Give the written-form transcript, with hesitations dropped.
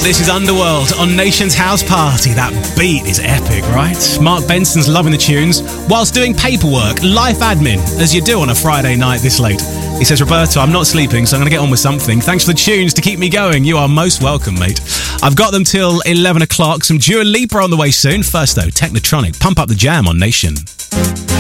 This is Underworld on Nation's House Party. That beat is epic, right? Mark Benson's loving the tunes whilst doing paperwork, life admin, as you do on a Friday night this late. He says, Roberto, I'm not sleeping, so I'm going to get on with something. Thanks for the tunes to keep me going. You are most welcome, mate. I've got them till 11 o'clock. Some Dua Lipa on the way soon. First, though, Technotronic. Pump up the jam on Nation.